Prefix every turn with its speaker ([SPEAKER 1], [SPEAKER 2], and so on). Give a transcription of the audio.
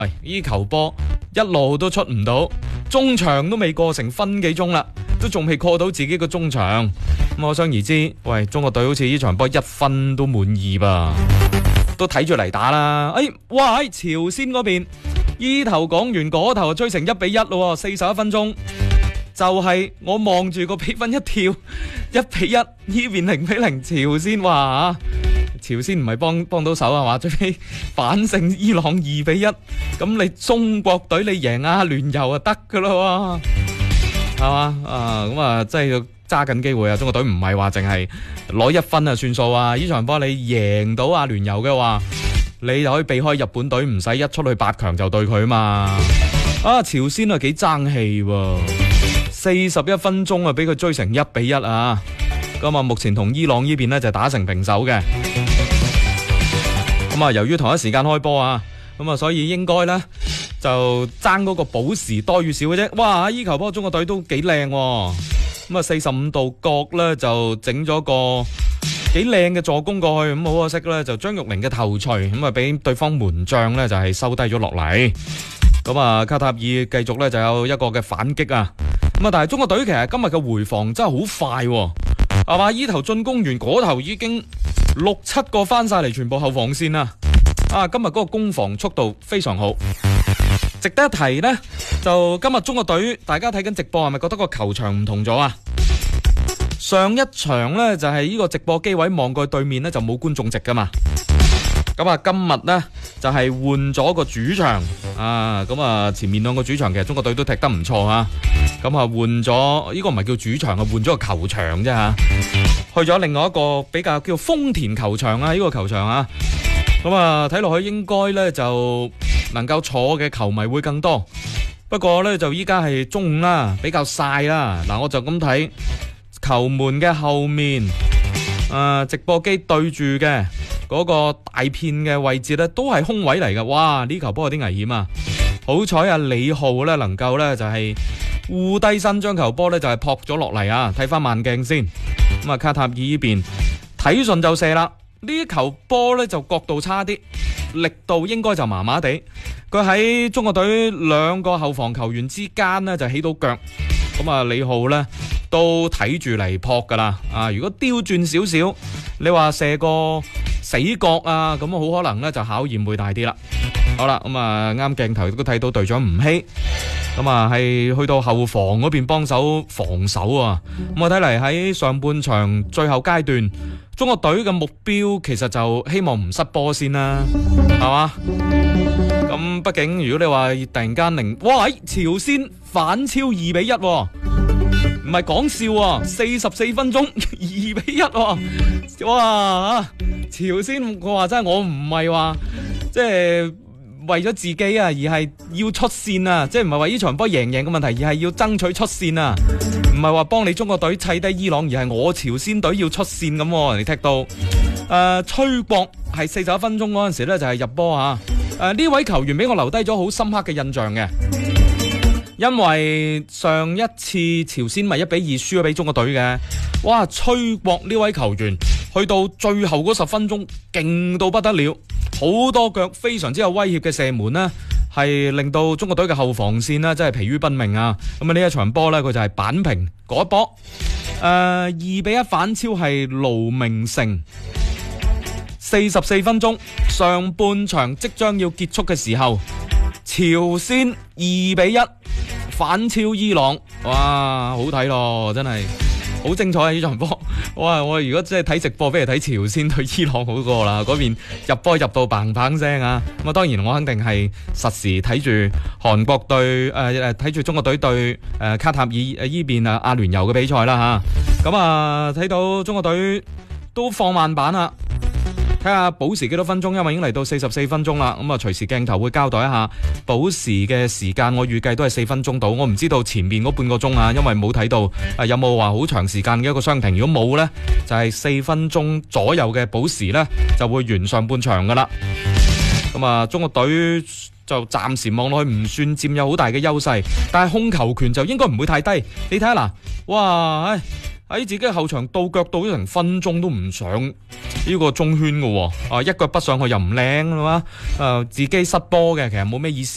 [SPEAKER 1] 呢球波一路都出唔到，中場都未過成分幾鐘啦，都仲未過到自己個中場。咁可想而知，喂，中國隊好似呢場波1分都滿意吧，都睇住嚟打啦。哇！喺朝鮮嗰邊呢頭講完嗰頭追成1-1咯，41分鐘就係我望住個比分一跳1-1，呢邊0-0，朝鮮哇！朝鮮唔係幫到手係嘛？最尾反勝伊朗2-1，咁你中國隊你贏阿聯酋就得噶啦，係嘛？咁啊，真係要揸緊機會啊！中國隊唔係話淨係攞1分啊算數啊！呢場波你贏到阿聯酋嘅話，你就可以避開日本隊，唔使一出去8強就對佢嘛。朝鮮啊幾爭氣喎，41分鐘啊俾佢追成1-1啊！咁啊，目前同伊朗呢邊呢就打成平手嘅。咁啊，由於同一時間開波啊，咁啊，所以應該呢就爭嗰個補時多與少嘅啫。哇！呢球波中國隊都幾靚，咁啊45度角呢就整咗個幾靚嘅助攻過去，咁好可惜呢就張玉寧嘅頭槌，咁啊俾對方門將呢就係收低咗落嚟。咁啊，卡塔爾繼續呢就有一個嘅反擊啊。咁啊，但係中國隊其實今日嘅回防真係好快，係嘛？依頭進攻完，嗰頭已經6-7個翻晒嚟，全部後防線啦。今日嗰個攻防速度非常好。值得一提呢，就今日中國隊，大家睇緊直播係咪覺得個球場唔同咗啊？上一場呢，就係呢個直播機位望過去對面呢，就冇觀眾席噶嘛。咁啊，今日呢，就係換咗個主場咁啊，前面兩個主場其實中國隊都踢得唔錯啊。咁啊，換咗呢個唔係叫主場啊，換咗個球場啫吓。去咗另外一個比較叫豐田球場啊，呢個球場啊。咁啊，睇落去應該呢就能夠坐嘅球迷會更多。不過呢，就依家係中午啦，比較曬啦。嗱，我就咁睇球門嘅後面，直播機對住嘅嗰個大片嘅位置呢，都係空位嚟嘅。哇！呢球波有啲危險啊！好彩啊，李浩呢能夠呢就係護低身，將球波呢就係撲咗落嚟啊！睇翻慢鏡先。咁啊，卡塔爾呢邊睇順就射啦。呢球波呢就角度差啲，力度應該就麻麻地。佢喺中國隊兩個後防球員之間呢就起到腳。咁啊，李浩呢都睇住嚟撲噶啦。如果刁轉少少，你話射個死角啊，咁好可能呢就考驗會大啲啦。好啦，咁啊啱鏡頭都睇到隊長吳曦，咁啊係去到後防嗰邊幫手防守啊。咁我睇嚟喺上半場最後階段，中國隊嘅目標其實就希望唔失波先啦，係嘛？咁畢竟如果你話突然間哇！朝鮮反超2-1，唔係講笑，44分鐘2-1，哇！朝鮮我話真係我唔係話即係為咗自己啊，而係要出線啊，即係唔係話呢場波贏嘅問題，而係要爭取出線啊，唔係話幫你中國隊砌低伊朗，而係我朝鮮隊要出線咁。人哋踢到崔國係41分鐘嗰陣時咧就係入波啊。呢位球員俾我留低咗好深刻嘅印象嘅，因為上一次朝鮮咪1-2輸咗俾中國隊嘅。哇！崔國呢位球員去到最後嗰10分鐘勁到不得了，好多腳非常之有威脅嘅射門呢，係令到中國隊嘅後防線呢真係疲於奔命啊。咁啊，呢一場波呢，佢就係扳平嗰一波。2-1反超係盧明成。44分鐘，上半場即將要結束嘅時候，朝鮮2-1反超伊朗。哇，好睇咯，真係好精彩啊！呢場波，哇！我如果真係睇直播，不如睇朝鮮對伊朗好過啦。嗰邊入波入到砰砰聲啊！咁啊，當然我肯定係實時睇住韓國對睇住中國隊對卡塔爾依邊阿聯酋嘅比賽啦吓。咁啊，睇到中國隊都放慢版啦。睇下補時幾多分鐘，因為已經嚟到44分鐘啦。咁啊，隨時鏡頭會交代一下補時嘅時間，我預計都係4分鐘到。我唔知道前面嗰半個鐘啊，因為冇睇到有冇話好長時間嘅一個傷停。如果冇呢，就係4分鐘左右嘅補時呢，就會完上半場噶啦。咁啊，中國隊就暫時望落去唔算佔有好大嘅優勢，但係控球權就應該唔會太低。你睇下嗱，哇！喺自己嘅後場倒腳倒咗成分鐘都唔上呢個中圈嘅，一腳不上去又唔靚係嘛？自己失波嘅，其實冇咩意思。